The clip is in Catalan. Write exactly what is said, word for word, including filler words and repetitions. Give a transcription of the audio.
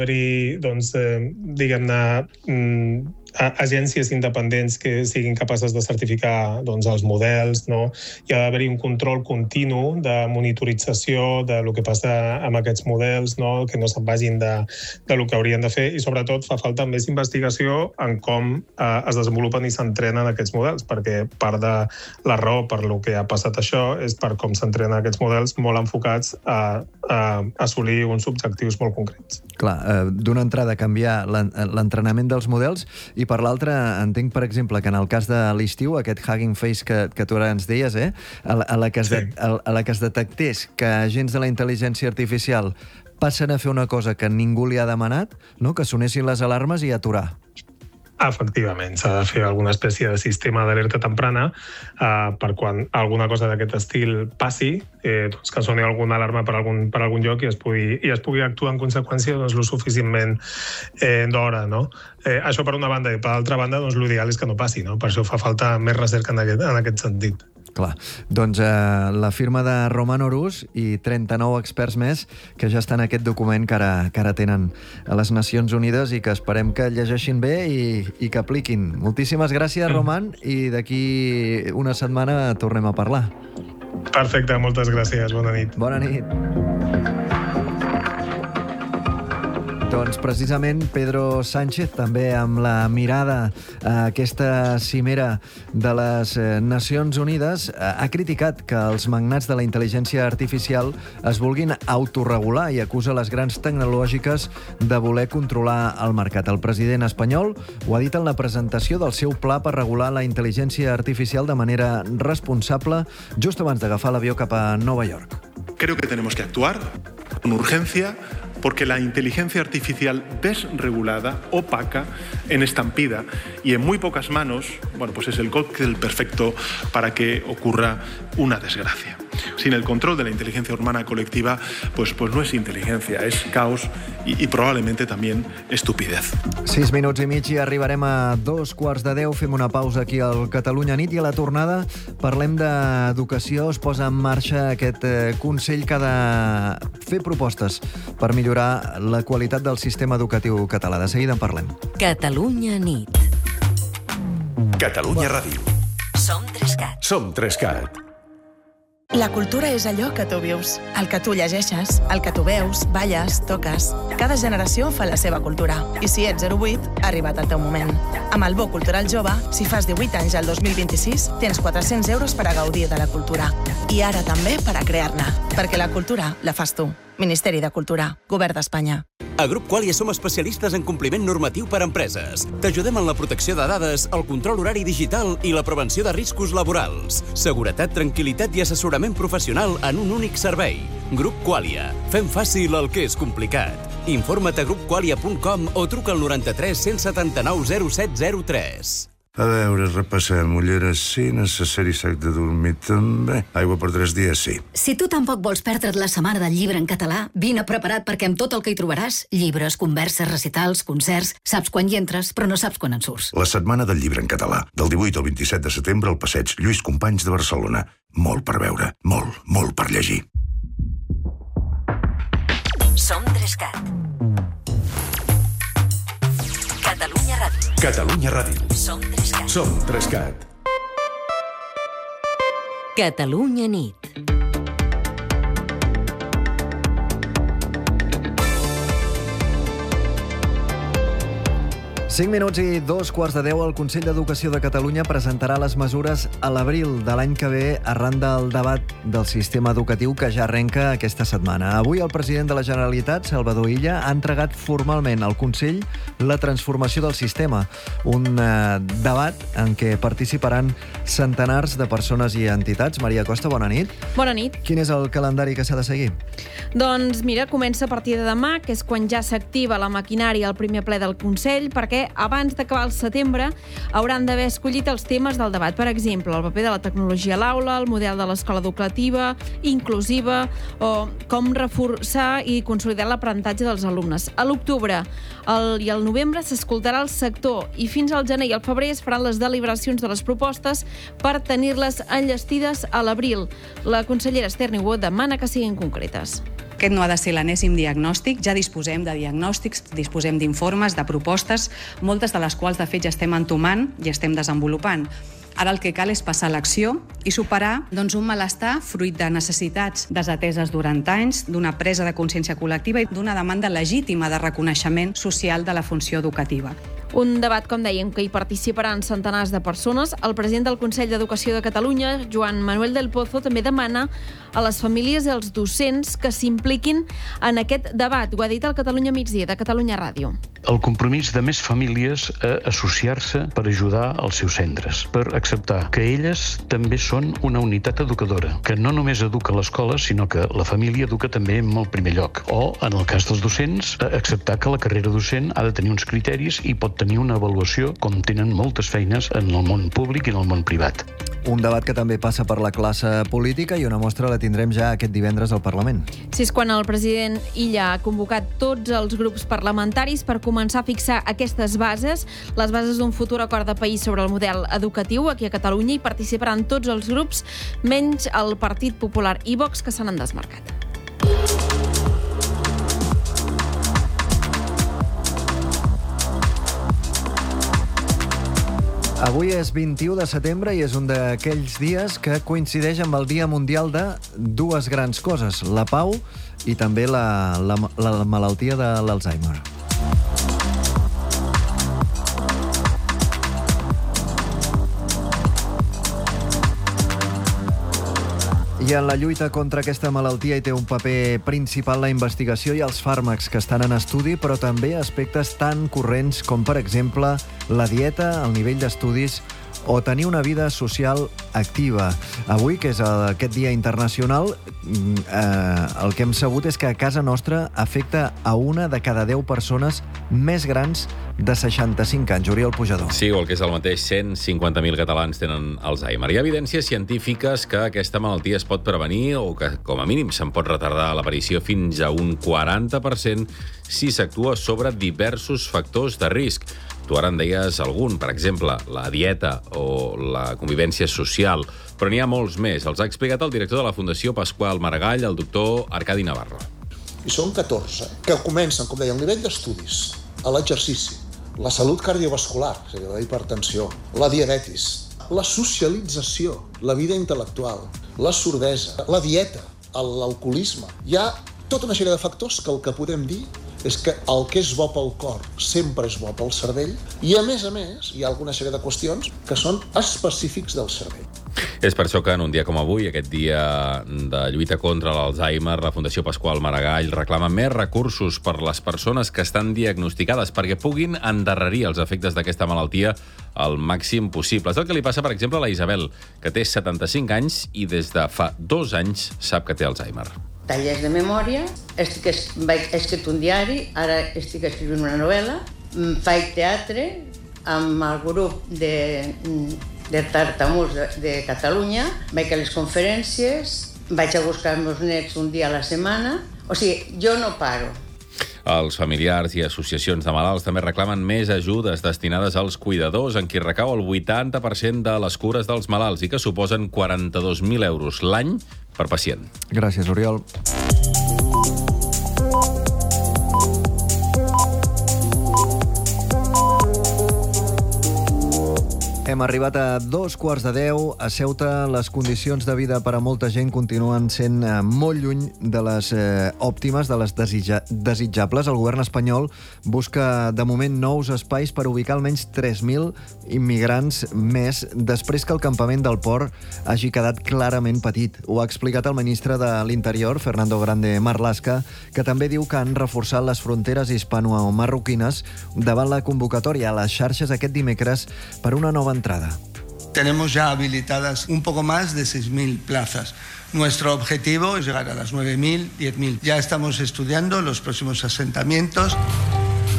haver-hi, doncs, eh, diguem-ne, mm, agències independents que siguin capaces de certificar, doncs, els models, no? Hi ha d'haver-hi un control continu de monitorització de lo que passa amb aquests models, no? Que no se'n vagin de, de lo que haurien de fer, i sobretot fa falta més investigació en com eh, es desenvolupen i s'entrenen aquests models, perquè part de la raó per lo que ha passat això és per com s'entrenen aquests models molt enfocats a, a assolir uns objectius molt concrets. Clar, eh, d'una entrada a canviar l'entrenament dels models, i per l'altra entenc, per exemple, que en el cas de l'estiu, aquest Hugging Face que, que tu ara ens deies, eh, a, la, a, la que es de, a, a la que es detectés que agents de la intel·ligència artificial passen a fer una cosa que ningú li ha demanat, no? Que sonessin les alarmes i aturar. Efectivament, s'ha de fer alguna espècie de sistema d'alerta temprana eh, per quan alguna cosa d'aquest estil passi, eh, doncs que soni alguna alarma per algun, per algun lloc i es pugui, i es pugui actuar en conseqüència, doncs, lo suficientment eh, d'hora, no? Eh, això per una banda, i per l'altra banda, doncs, l'ideal és que no passi, no? Per això fa falta més recerca en aquest, en aquest sentit. Clar, doncs eh, la firma de Roman Orus i trenta-nou experts més que ja estan en aquest document que ara, que ara tenen a les Nacions Unides i que esperem que llegeixin bé i, i que apliquin. Moltíssimes gràcies, Roman, i d'aquí una setmana tornem a parlar. Perfecte, moltes gràcies. Bona nit. Bona nit. Doncs precisament Pedro Sánchez, també amb la mirada a aquesta cimera de les Nacions Unides, ha criticat que els magnats de la intel·ligència artificial es vulguin autorregular i acusa les grans tecnològiques de voler controlar el mercat. El president espanyol ho ha dit en la presentació del seu pla per regular la intel·ligència artificial de manera responsable just abans d'agafar l'avió cap a Nova York. Creo que tenemos que actuar con urgencia porque la inteligencia artificial desregulada, opaca, en estampida y en muy pocas manos, bueno, pues es el cóctel perfecto para que ocurra una desgracia. Sin el control de la inteligencia humana colectiva, pues, pues no es inteligencia, es caos y, y probablemente también estupidez. Sis minuts i mig i arribarem a dos quarts de deu. Fem una pausa aquí al Catalunya Nit i a la tornada parlem d'educació. Es posa en marxa aquest eh, Consell que ha de fer propostes per millorar la qualitat del sistema educatiu català. De seguida en parlem. Catalunya Nit. Catalunya Ràdio. Som Trescat. Som Trescat. La cultura és allò que tu vius, el que tu llegeixes, el que tu veus, balles, toques. Cada generació fa la seva cultura. I si ets zero vuit, ha arribat el teu moment. Amb el Bo Cultural Jove, si fas divuit anys al dos mil vint-i-sis, tens quatre-cents euros per a gaudir de la cultura. I ara també per a crear-ne. Perquè la cultura la fas tu. Ministeri de Cultura, Govern d'Espanya. A Grup Qualia som especialistes en compliment normatiu per a empreses. T'ajudem en la protecció de dades, el control horari digital i la prevenció de riscos laborals. Seguretat, tranquil·litat i assessorament professional en un únic servei. Grup Qualia. Fem fàcil el que és complicat. Informa't a grup qualia punt com o truca al noranta-tres cent setanta-nou zero set zero tres. A veure, repassem. Ulleres sí, necessari sac de dormir també. Aigua per tres dies sí. Si tu tampoc vols perdre't la setmana del llibre en català, vine preparat perquè amb tot el que hi trobaràs, llibres, converses, recitals, concerts, saps quan hi entres, però no saps quan en surts. La setmana del llibre en català, del divuit al vint-i-set de setembre al passeig Lluís Companys de Barcelona. Molt per veure, molt, molt per llegir. Som Trescat. Catalunya Ràdio. Catalunya Ràdio. Som Trescat. Som Trescat. Catalunya Nit. cinc minuts i dos quarts de deu. El Consell d'Educació de Catalunya presentarà les mesures a l'abril de l'any que ve arran del debat del sistema educatiu que ja arrenca aquesta setmana. Avui el president de la Generalitat, Salvador Illa, ha entregat formalment al Consell la transformació del sistema, un eh, debat en què participaran centenars de persones i entitats. Maria Costa, bona nit. Bona nit. Quin és el calendari que s'ha de seguir? Doncs mira, comença a partir de demà, que és quan ja s'activa la maquinària al primer ple del Consell, perquè abans d'acabar el setembre hauran d'haver escollit els temes del debat. Per exemple, el paper de la tecnologia a l'aula, el model de l'escola educativa, inclusiva, o com reforçar i consolidar l'aprenentatge dels alumnes. A l'octubre el, i al novembre s'escoltarà el sector i fins al gener i al febrer es faran les deliberacions de les propostes per tenir-les enllestides a l'abril. La consellera Esther Niubó demana que siguin concretes. Aquest no ha de ser l'enèsim diagnòstic, ja disposem de diagnòstics, disposem d'informes, de propostes, moltes de les quals de fet ja estem entomant i estem desenvolupant. Ara el que cal és passar a l'acció i superar doncs, un malestar fruit de necessitats desateses durant anys, d'una presa de consciència col·lectiva i d'una demanda legítima de reconeixement social de la funció educativa. Un debat, com dèiem, que hi participaran centenars de persones. El president del Consell d'Educació de Catalunya, Joan Manuel del Pozo, també demana a les famílies i als docents que s'impliquin en aquest debat. Ho ha dit el Catalunya Migdia, de Catalunya Ràdio. El compromís de més famílies a associar-se per ajudar els seus centres, per acceptar que elles també són una unitat educadora, que no només educa l'escola, sinó que la família educa també en el primer lloc. O, en el cas dels docents, acceptar que la carrera docent ha de tenir uns criteris i pot tenir una avaluació com tenen moltes feines en el món públic i en el món privat. Un debat que també passa per la classe política i una mostra la tindrem ja aquest divendres al Parlament. Sí, és quan el president Illa ha convocat tots els grups parlamentaris per començar a fixar aquestes bases, les bases d'un futur acord de país sobre el model educatiu. Aquí a Catalunya hi participaran tots els grups, menys el Partit Popular i Vox, que se n'han desmarcat. Avui és vint-i-u de setembre i és un d'aquells dies que coincideix amb el Dia Mundial de dues grans coses, la pau i també la, la, la malaltia de l'Alzheimer. I en la lluita contra aquesta malaltia hi té un paper principal la investigació i els fàrmacs que estan en estudi, però també aspectes tan corrents com, per exemple, la dieta, el nivell d'estudis o tenir una vida social activa. Avui, que és aquest dia internacional, eh, el que hem sabut és que a casa nostra afecta a una de cada deu persones més grans de seixanta-cinc anys. Oriol Pujador. Sí, o el que és el mateix, cent cinquanta mil catalans tenen Alzheimer. Hi ha evidències científiques que aquesta malaltia es pot prevenir o que, com a mínim, se'n pot retardar l'aparició fins a un quaranta per cent si s'actua sobre diversos factors de risc. Tu ara en deies algun, per exemple, la dieta o la convivència social, però n'hi ha molts més. Els ha explicat el director de la Fundació Pasqual Maragall, el doctor Arcadi Navarro. I són catorze, que comencen, com deia, el nivell d'estudis, l'exercici, la salut cardiovascular, és a dir, la hipertensió, la diabetis, la socialització, la vida intel·lectual, la sordesa, la dieta, l'alcoholisme. Hi ha tota una sèrie de factors que el que podem dir és que el que és bo pel cor sempre és bo pel cervell i, a més a més, hi ha alguna sèrie de qüestions que són específics del cervell. És per això que en un dia com avui, aquest dia de lluita contra l'Alzheimer, la Fundació Pasqual Maragall reclama més recursos per les persones que estan diagnosticades perquè puguin endarrerir els efectes d'aquesta malaltia al màxim possible. És el que li passa, per exemple, a la Isabel, que té setanta-cinc anys i des de fa dos anys sap que té Alzheimer. Tallers de memòria, estic, vaig escrit un diari, ara estic escrivint una novel·la, faig teatre amb el grup de, de tartamuts de, de Catalunya, vaig a les conferències, vaig a buscar els meus nets un dia a la setmana, o sigui, jo no paro. Els familiars i associacions de malalts també reclamen més ajudes destinades als cuidadors, en qui recau el vuitanta per cent de les cures dels malalts i que suposen quaranta-dos mil euros l'any per pacient. Gràcies, Oriol. Hem arribat a dos quarts de deu. A Ceuta, les condicions de vida per a molta gent continuen sent molt lluny de les eh, òptimes, de les desitja desitjables. El govern espanyol busca, de moment, nous espais per ubicar almenys tres mil immigrants més, després que el campament del port hagi quedat clarament petit. Ho ha explicat el ministre de l'Interior, Fernando Grande Marlaska, que també diu que han reforçat les fronteres hispano-marroquines davant la convocatòria a les xarxes aquest dimecres per una nova entrada. Tenemos ya habilitadas un poco más de seis mil plazas. Nuestro objetivo es llegar a las nueve mil, diez mil. Ya estamos estudiando los próximos asentamientos.